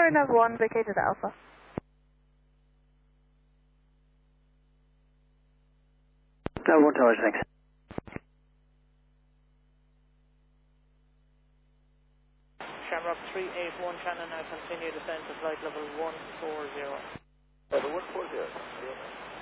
Tower Nav 1, vacated Alpha. Nav 1 Tower, thanks. Shamrock 381, Shannon, now continue descent to flight level 140. Level 140.